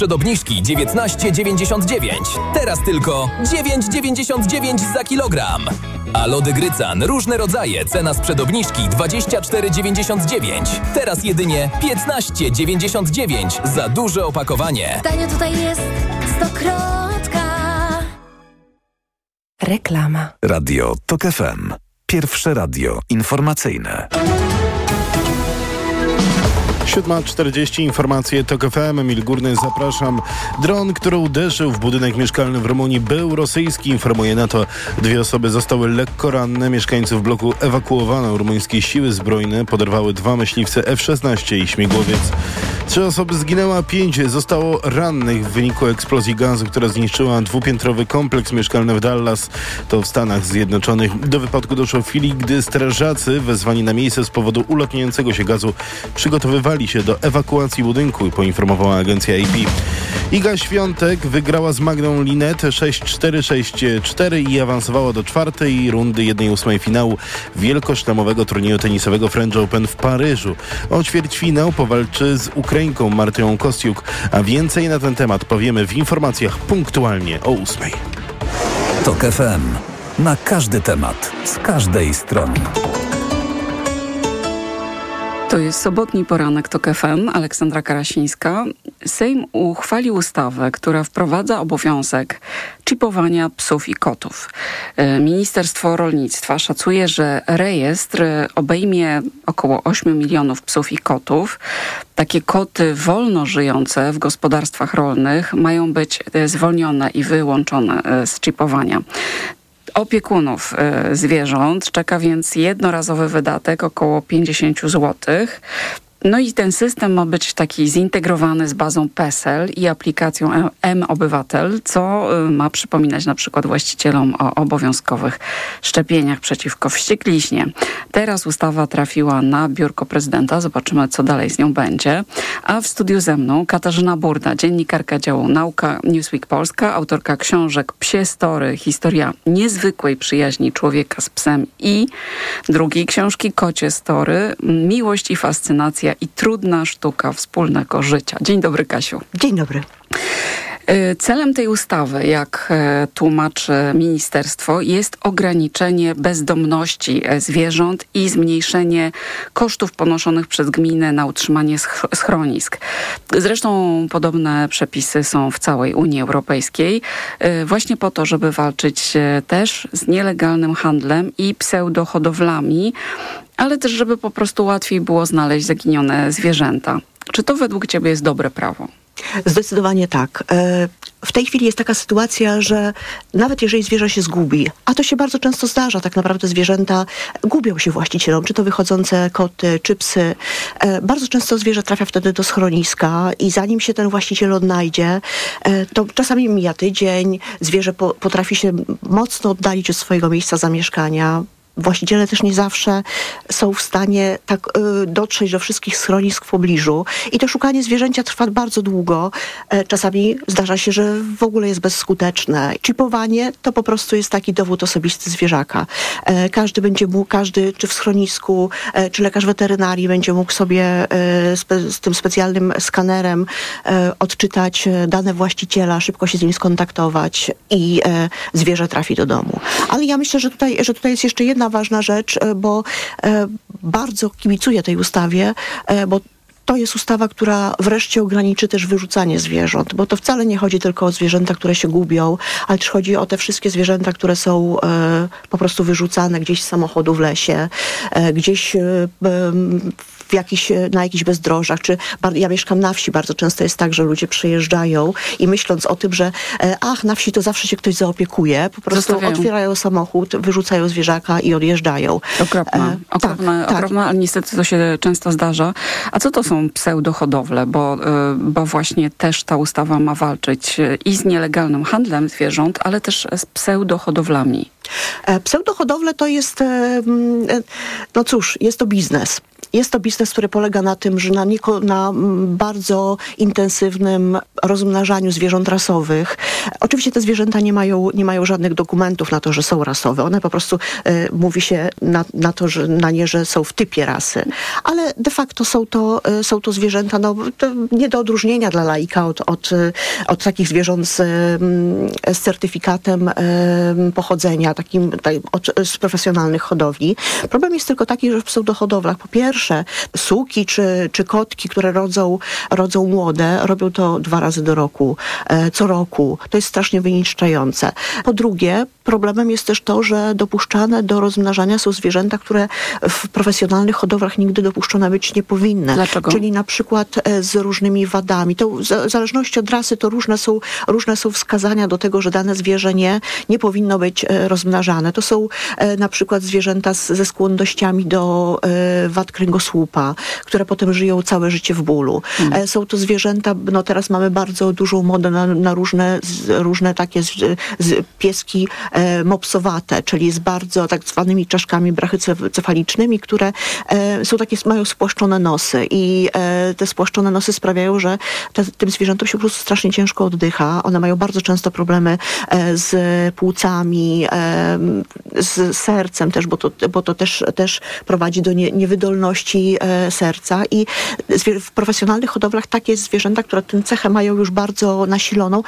przed obniżki 19,99. Teraz tylko 9,99 za kilogram. A lody Grycan, różne rodzaje, cena sprzed obniżki 24,99. Teraz jedynie 15,99 za duże opakowanie. Tanio tutaj jest Stokrotka. Reklama. Radio TOK FM. Pierwsze radio informacyjne. 7:40, informacje TOK FM. Emil Górny, zapraszam. Dron, który uderzył w budynek mieszkalny w Rumunii, był rosyjski, informuje NATO. 2 osoby zostały lekko ranne. Mieszkańców bloku ewakuowano. Rumuńskie siły zbrojne poderwały 2 myśliwce F-16 i śmigłowiec. 3 osoby zginęły, a 5 zostało rannych w wyniku eksplozji gazu, która zniszczyła 2-piętrowy kompleks mieszkalny w Dallas. To w Stanach Zjednoczonych. Do wypadku doszło w chwili, gdy strażacy wezwani na miejsce z powodu ulotniającego się gazu przygotowywali się do ewakuacji budynku, poinformowała agencja AP. Iga Świątek wygrała z Magdą Linette 6-4, 6-4 i awansowała do 4. rundy 1/8 finału wielkoszlemowego turnieju tenisowego French Open w Paryżu. O ćwierćfinał powalczy z Ukrainką Martyną Kostiuk, a więcej na ten temat powiemy w informacjach punktualnie o 8. TOK FM. Na każdy temat, z każdej strony. To jest sobotni poranek TOK FM, Aleksandra Karasińska. Sejm uchwalił ustawę, która wprowadza obowiązek czipowania psów i kotów. Ministerstwo Rolnictwa szacuje, że rejestr obejmie około 8 milionów psów i kotów. Takie koty wolno żyjące w gospodarstwach rolnych mają być zwolnione i wyłączone z czipowania. Opiekunów zwierząt czeka więc jednorazowy wydatek około 50 zł. No i ten system ma być taki zintegrowany z bazą PESEL i aplikacją M-Obywatel, co ma przypominać na przykład właścicielom o obowiązkowych szczepieniach przeciwko wściekliźnie. Teraz ustawa trafiła na biurko prezydenta. Zobaczymy, co dalej z nią będzie. A w studiu ze mną Katarzyna Burda, dziennikarka działu Nauka Newsweek Polska, autorka książek Psie Story, historia niezwykłej przyjaźni człowieka z psem i drugiej książki Kocie Story, miłość i fascynacja i trudna sztuka wspólnego życia. Dzień dobry, Kasiu. Dzień dobry. Celem tej ustawy, jak tłumaczy ministerstwo, jest ograniczenie bezdomności zwierząt i zmniejszenie kosztów ponoszonych przez gminy na utrzymanie schronisk. Zresztą podobne przepisy są w całej Unii Europejskiej, właśnie po to, żeby walczyć też z nielegalnym handlem i pseudohodowlami, ale też żeby po prostu łatwiej było znaleźć zaginione zwierzęta. Czy to według Ciebie jest dobre prawo? Zdecydowanie tak. W tej chwili jest taka sytuacja, że nawet jeżeli zwierzę się zgubi, a to się bardzo często zdarza, tak naprawdę zwierzęta gubią się właścicielom, czy to wychodzące koty, czy psy. Bardzo często zwierzę trafia wtedy do schroniska i zanim się ten właściciel odnajdzie, to czasami mija tydzień, zwierzę potrafi się mocno oddalić od swojego miejsca zamieszkania. Właściciele też nie zawsze są w stanie tak dotrzeć do wszystkich schronisk w pobliżu i to szukanie zwierzęcia trwa bardzo długo. Czasami zdarza się, że w ogóle jest bezskuteczne. Czipowanie to po prostu jest taki dowód osobisty zwierzaka. Każdy będzie mógł, czy w schronisku, czy lekarz weterynarii będzie mógł sobie z tym specjalnym skanerem odczytać dane właściciela, szybko się z nim skontaktować i zwierzę trafi do domu. Ale ja myślę, że tutaj jest jeszcze jedna ważna rzecz, bo bardzo kibicuję tej ustawie, bo to jest ustawa, która wreszcie ograniczy też wyrzucanie zwierząt, bo to wcale nie chodzi tylko o zwierzęta, które się gubią, ale też chodzi o te wszystkie zwierzęta, które są po prostu wyrzucane gdzieś z samochodu w lesie, gdzieś na jakichś bezdrożach, ja mieszkam na wsi, bardzo często jest tak, że ludzie przyjeżdżają i myśląc o tym, że na wsi to zawsze się ktoś zaopiekuje, po prostu otwierają samochód, wyrzucają zwierzaka i odjeżdżają. Okropne, ale niestety to się często zdarza. A co to są pseudohodowle? Bo właśnie też ta ustawa ma walczyć i z nielegalnym handlem zwierząt, ale też z pseudohodowlami. Pseudohodowle to jest, jest to biznes. Jest to biznes, który polega na tym, że na bardzo intensywnym rozmnażaniu zwierząt rasowych, Oczywiście te zwierzęta nie mają żadnych dokumentów na to, że są rasowe. One po prostu mówi się na nie, że są w typie rasy. Ale de facto są to zwierzęta to nie do odróżnienia dla laika od takich zwierząt z certyfikatem pochodzenia, z profesjonalnych hodowli. Problem jest tylko taki, że w pseudohodowlach po pierwsze suki czy kotki, które rodzą młode, robią to 2 razy do roku, co roku. To jest strasznie wyniszczające. Po drugie, problemem jest też to, że dopuszczane do rozmnażania są zwierzęta, które w profesjonalnych hodowlach nigdy dopuszczone być nie powinny. Dlaczego? Czyli na przykład z różnymi wadami. To w zależności od rasy to różne są wskazania do tego, że dane zwierzę nie powinno być rozmnażane. To są na przykład zwierzęta ze skłonnościami do wad kręgosłupa, które potem żyją całe życie w bólu. Są to zwierzęta, teraz mamy bardzo dużą modę na różne takie pieski mopsowate, czyli z bardzo tak zwanymi czaszkami brachycefalicznymi, które są takie, mają spłaszczone nosy i te spłaszczone nosy sprawiają, że tym zwierzętom się po prostu strasznie ciężko oddycha. One mają bardzo często problemy z płucami, z sercem też, bo to też prowadzi do niewydolności serca i w profesjonalnych hodowlach takie zwierzęta, które tę cechę mają już bardzo nasiloną,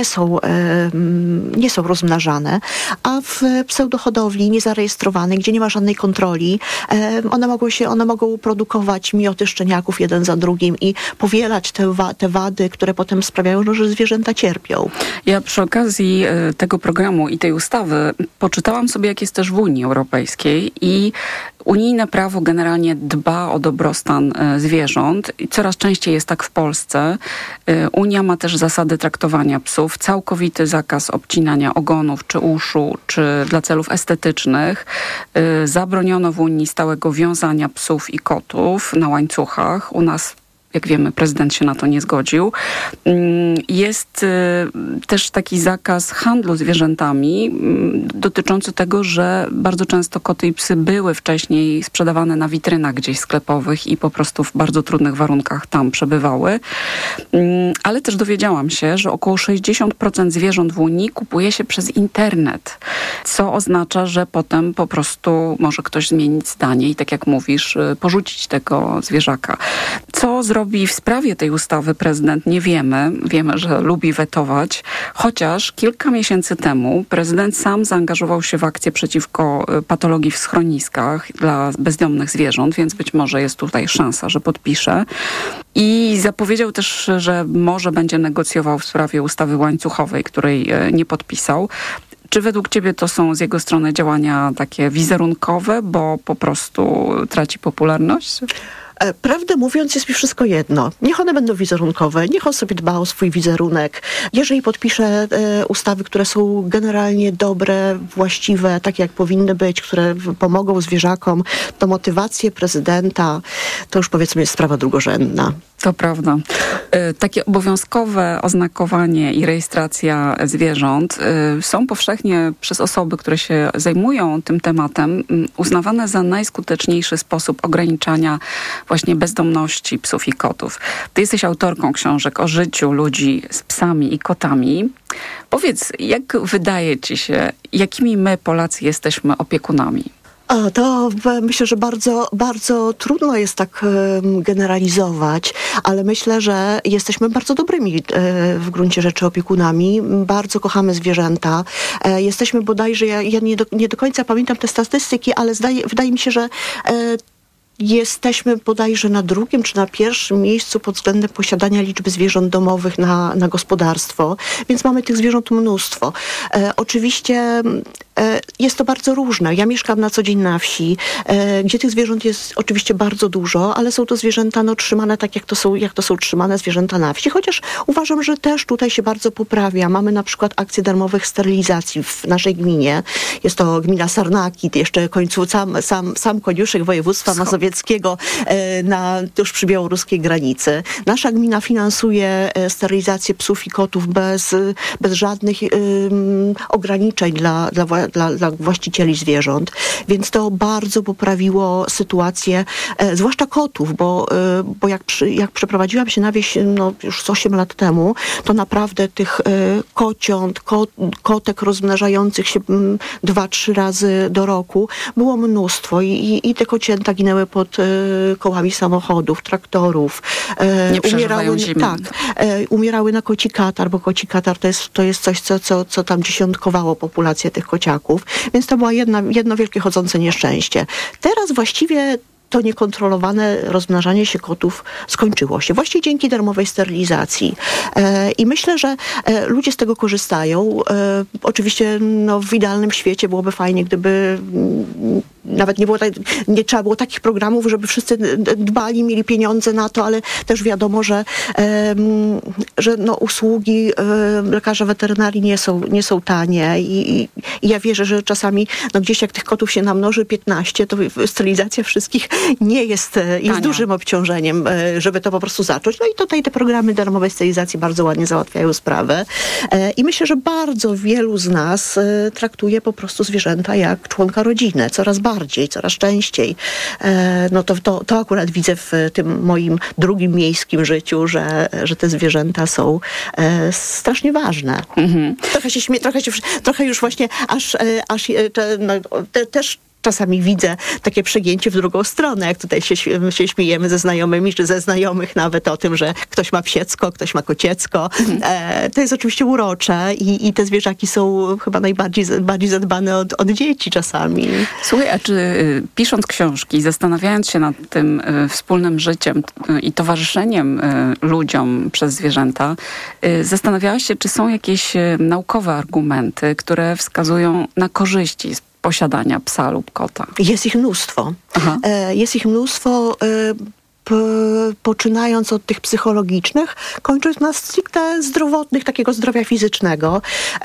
nie są rozmnażane, a w pseudohodowli niezarejestrowanej, gdzie nie ma żadnej kontroli, one mogą produkować mioty szczeniaków jeden za drugim i powielać te wady, które potem sprawiają, że zwierzęta cierpią. Ja przy okazji tego programu i tej ustawy poczytałam sobie, jak jest też w Unii Europejskiej i unijne prawo generalnie dba o dobrostan zwierząt i coraz częściej jest tak w Polsce. Unia ma też zasady traktowania psów, całkowity zakaz obcinania ogonów czy uszu, czy dla celów estetycznych. Zabroniono w Unii stałego wiązania psów i kotów na łańcuchach. U nas, jak wiemy, prezydent się na to nie zgodził. Jest też taki zakaz handlu zwierzętami dotyczący tego, że bardzo często koty i psy były wcześniej sprzedawane na witrynach gdzieś sklepowych i po prostu w bardzo trudnych warunkach tam przebywały. Ale też dowiedziałam się, że około 60% zwierząt w Unii kupuje się przez internet, co oznacza, że potem po prostu może ktoś zmienić zdanie i tak jak mówisz, porzucić tego zwierzaka. Co zrobi w sprawie tej ustawy prezydent, nie wiemy. Wiemy, że lubi wetować, chociaż kilka miesięcy temu prezydent sam zaangażował się w akcję przeciwko patologii w schroniskach dla bezdomnych zwierząt, więc być może jest tutaj szansa, że podpisze. I zapowiedział też, że może będzie negocjował w sprawie ustawy łańcuchowej, której nie podpisał. Czy według ciebie to są z jego strony działania takie wizerunkowe, bo po prostu traci popularność? Prawdę mówiąc, jest mi wszystko jedno. Niech one będą wizerunkowe, niech on sobie dba o swój wizerunek. Jeżeli podpisze ustawy, które są generalnie dobre, właściwe, takie jak powinny być, które pomogą zwierzakom, to motywacje prezydenta to już powiedzmy jest sprawa drugorzędna. To prawda. Takie obowiązkowe oznakowanie i rejestracja zwierząt są powszechnie przez osoby, które się zajmują tym tematem, uznawane za najskuteczniejszy sposób ograniczania właśnie bezdomności psów i kotów. Ty jesteś autorką książek o życiu ludzi z psami i kotami. Powiedz, jak wydaje ci się, jakimi my, Polacy, jesteśmy opiekunami? To myślę, że bardzo, bardzo trudno jest tak generalizować, ale myślę, że jesteśmy bardzo dobrymi w gruncie rzeczy opiekunami. Bardzo kochamy zwierzęta. Jesteśmy bodajże, ja nie do końca pamiętam te statystyki, ale wydaje mi się, że jesteśmy bodajże na 2. czy na 1. miejscu pod względem posiadania liczby zwierząt domowych na gospodarstwo, więc mamy tych zwierząt mnóstwo. Oczywiście jest to bardzo różne. Ja mieszkam na co dzień na wsi, gdzie tych zwierząt jest oczywiście bardzo dużo, ale są to zwierzęta trzymane tak, jak to są trzymane zwierzęta na wsi. Chociaż uważam, że też tutaj się bardzo poprawia. Mamy na przykład akcję darmowych sterylizacji w naszej gminie. Jest to gmina Sarnaki, jeszcze końcu sam koniuszek województwa mazowieckiego tuż przy białoruskiej granicy. Nasza gmina finansuje sterylizację psów i kotów bez żadnych ograniczeń dla dla właścicieli zwierząt, więc to bardzo poprawiło sytuację, zwłaszcza kotów, bo jak przeprowadziłam się na wieś już z 8 lat temu, to naprawdę tych kociąt, kotek rozmnażających się 2-3 razy do roku było mnóstwo i te kocięta ginęły pod kołami samochodów, traktorów. Nie przeżywają zimy. Tak, umierały na koci katar, bo koci katar to jest coś, co tam dziesiątkowało populację tych kociaków, więc to było jedno wielkie chodzące nieszczęście. Teraz właściwie to niekontrolowane rozmnażanie się kotów skończyło się. Właściwie dzięki darmowej sterylizacji. I myślę, że ludzie z tego korzystają. Oczywiście w idealnym świecie byłoby fajnie, gdyby nawet nie trzeba było takich programów, żeby wszyscy dbali, mieli pieniądze na to, ale też wiadomo, że usługi lekarza weterynarii nie są tanie i ja wierzę, że czasami gdzieś jak tych kotów się namnoży 15, to sterylizacja wszystkich nie jest dużym obciążeniem, żeby to po prostu zacząć. No i tutaj te programy darmowej sterylizacji bardzo ładnie załatwiają sprawę. I myślę, że bardzo wielu z nas traktuje po prostu zwierzęta jak członka rodziny. Coraz bardziej, coraz częściej. To akurat widzę w tym moim drugim miejskim życiu, że te zwierzęta są strasznie ważne. Mhm. Trochę już właśnie też czasami widzę takie przegięcie w drugą stronę, jak tutaj się śmiejemy ze znajomymi, czy ze znajomych nawet o tym, że ktoś ma psiecko, ktoś ma kociecko. To jest oczywiście urocze i te zwierzaki są chyba bardziej zadbane od dzieci czasami. Słuchaj, a czy pisząc książki, zastanawiając się nad tym wspólnym życiem i towarzyszeniem ludziom przez zwierzęta, zastanawiałaś się, czy są jakieś naukowe argumenty, które wskazują na korzyści posiadania psa lub kota? Jest ich mnóstwo. Jest ich mnóstwo, poczynając od tych psychologicznych, kończąc na stricte zdrowotnych, takiego zdrowia fizycznego.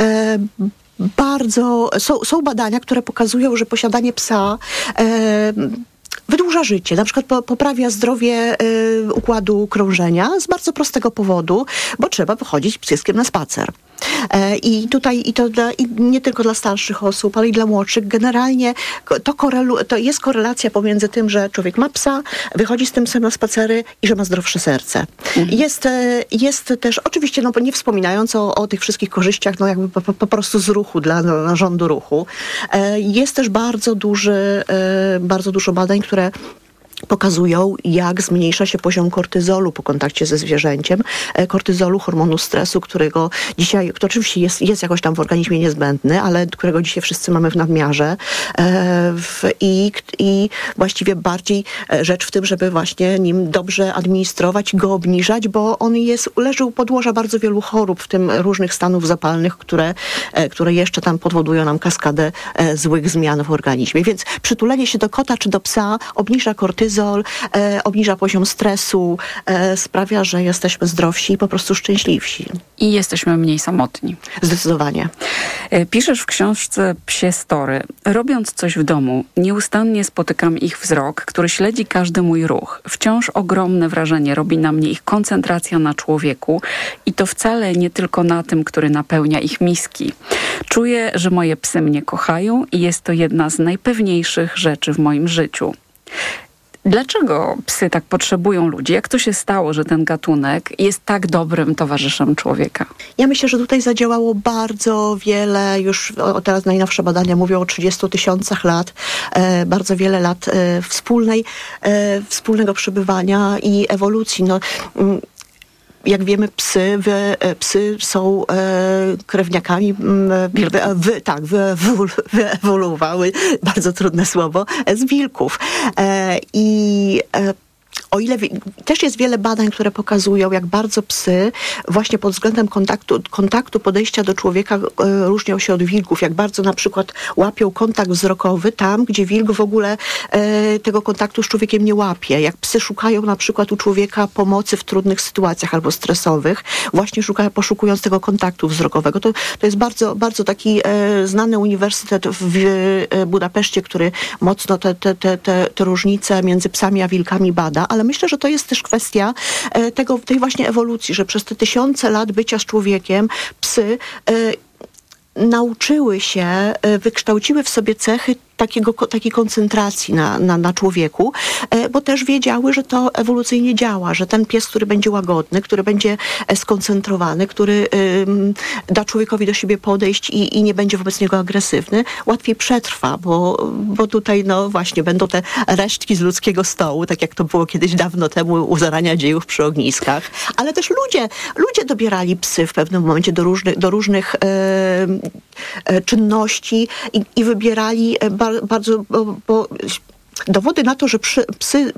Są badania, które pokazują, że posiadanie psa wydłuża życie, na przykład poprawia zdrowie układu krążenia z bardzo prostego powodu, bo trzeba wychodzić z psiskiem na spacer. I nie tylko dla starszych osób, ale i dla młodszych. Generalnie to jest korelacja pomiędzy tym, że człowiek ma psa, wychodzi z tym psem na spacery i że ma zdrowsze serce. Jest też, oczywiście, nie wspominając o tych wszystkich korzyściach, jakby po prostu z ruchu, dla narządu ruchu. Jest też bardzo dużo badań, które pokazują, jak zmniejsza się poziom kortyzolu po kontakcie ze zwierzęciem. Kortyzolu, hormonu stresu, którego dzisiaj, który oczywiście jest jakoś tam w organizmie niezbędny, ale którego dzisiaj wszyscy mamy w nadmiarze. I właściwie bardziej rzecz w tym, żeby właśnie nim dobrze administrować, go obniżać, bo on leży u podłoża bardzo wielu chorób, w tym różnych stanów zapalnych, które jeszcze tam powodują nam kaskadę złych zmian w organizmie. Więc przytulenie się do kota czy do psa obniża kortyzol, obniża poziom stresu, sprawia, że jesteśmy zdrowsi i po prostu szczęśliwsi. I jesteśmy mniej samotni. Zdecydowanie. Piszesz w książce Psie Story. Robiąc coś w domu, nieustannie spotykam ich wzrok, który śledzi każdy mój ruch. Wciąż ogromne wrażenie robi na mnie ich koncentracja na człowieku i to wcale nie tylko na tym, który napełnia ich miski. Czuję, że moje psy mnie kochają i jest to jedna z najpewniejszych rzeczy w moim życiu. Dlaczego psy tak potrzebują ludzi? Jak to się stało, że ten gatunek jest tak dobrym towarzyszem człowieka? Ja myślę, że tutaj zadziałało bardzo wiele, już teraz najnowsze badania mówią o 30 000 lat, bardzo wiele lat wspólnego przebywania i ewolucji. Jak wiemy, psy są krewniakami, wyewoluowały, bardzo trudne słowo, z wilków. O ile też jest wiele badań, które pokazują, jak bardzo psy właśnie pod względem kontaktu podejścia do człowieka różnią się od wilków. Jak bardzo na przykład łapią kontakt wzrokowy tam, gdzie wilk w ogóle tego kontaktu z człowiekiem nie łapie. Jak psy szukają na przykład u człowieka pomocy w trudnych sytuacjach albo stresowych, właśnie poszukując tego kontaktu wzrokowego. To jest bardzo, bardzo taki znany uniwersytet w Budapeszcie, który mocno te różnice między psami a wilkami bada, ale myślę, że to jest też kwestia tej właśnie ewolucji, że przez te tysiące lat bycia z człowiekiem psy nauczyły się, wykształciły w sobie cechy takiej koncentracji na człowieku, bo też wiedziały, że to ewolucyjnie działa, że ten pies, który będzie łagodny, który będzie skoncentrowany, który da człowiekowi do siebie podejść i nie będzie wobec niego agresywny, łatwiej przetrwa, bo tutaj właśnie będą te resztki z ludzkiego stołu, tak jak to było kiedyś dawno temu u zarania dziejów przy ogniskach, ale też ludzie dobierali psy w pewnym momencie do różnych czynności i wybierali bardzo, bo dowody na to, że psy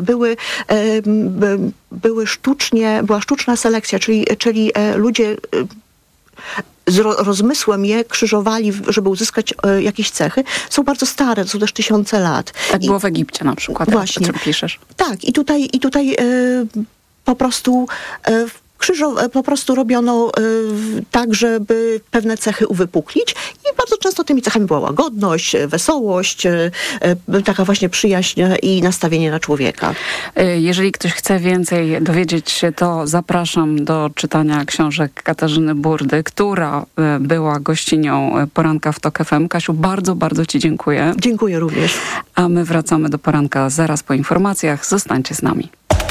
była sztuczna selekcja, czyli ludzie z rozmysłem je krzyżowali, żeby uzyskać jakieś cechy, są bardzo stare, to są też tysiące lat. Tak było w Egipcie na przykład, właśnie, o czym piszesz. Tak, i tutaj po prostu po prostu robiono tak, żeby pewne cechy uwypuklić i bardzo często tymi cechami była łagodność, wesołość, taka właśnie przyjaźń i nastawienie na człowieka. Jeżeli ktoś chce więcej dowiedzieć się, to zapraszam do czytania książek Katarzyny Burdy, która była gościnią Poranka w TOK FM. Kasiu, bardzo, bardzo Ci dziękuję. Dziękuję również. A my wracamy do Poranka zaraz po informacjach. Zostańcie z nami.